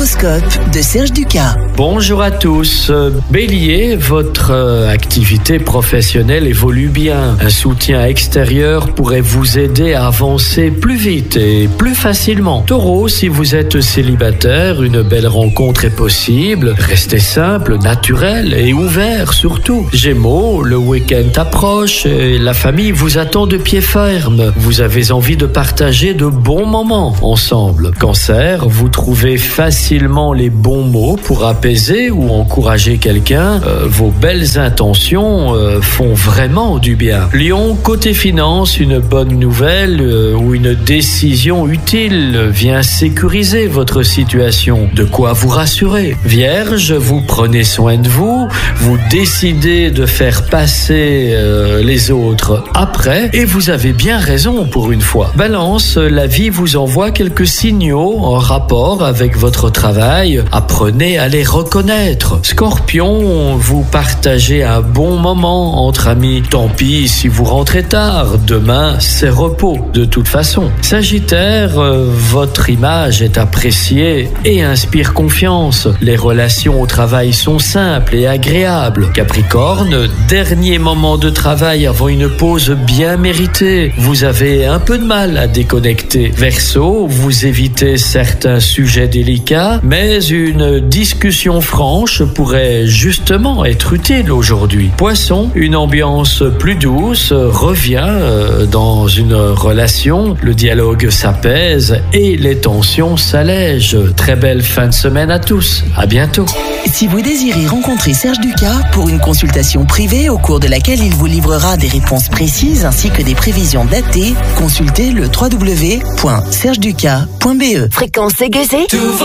L'horoscope de Serge Ducas. Bonjour à tous. Bélier, votre activité professionnelle évolue bien. Un soutien extérieur pourrait vous aider à avancer plus vite et plus facilement. Taureau, si vous êtes célibataire, une belle rencontre est possible. Restez simple, naturel et ouvert surtout. Gémeaux, le week-end approche et la famille vous attend de pied ferme. Vous avez envie de partager de bons moments ensemble. Cancer, vous trouvez facilement les bons mots pour apaiser ou encourager quelqu'un. Vos belles intentions font vraiment du bien. Lion, côté finance, une bonne nouvelle ou une décision utile vient sécuriser votre situation. De quoi vous rassurer. Vierge, vous prenez soin de vous, vous décidez de faire passer les autres après et vous avez bien raison pour une fois. Balance, la vie vous envoie quelques signaux en rapport avec votre travail. Apprenez à les reconnaître. Scorpion, vous partagez un bon moment entre amis. Tant pis si vous rentrez tard. Demain, c'est repos de toute façon. Sagittaire, votre image est appréciée et inspire confiance. Les relations au travail sont simples et agréables. Capricorne, dernier moment de travail avant une pause bien méritée. Vous avez un peu de mal à déconnecter. Verseau, vous évitez certains sujets délicats, mais une discussion franche pourrait justement être utile aujourd'hui. Poisson, une ambiance plus douce revient dans une relation. Le dialogue s'apaise et les tensions s'allègent. Très belle fin de semaine à tous. À bientôt. Si vous désirez rencontrer Serge Ducas pour une consultation privée au cours de laquelle il vous livrera des réponses précises ainsi que des prévisions datées, consultez le www.sergeducas.be. Fréquence aiguisée.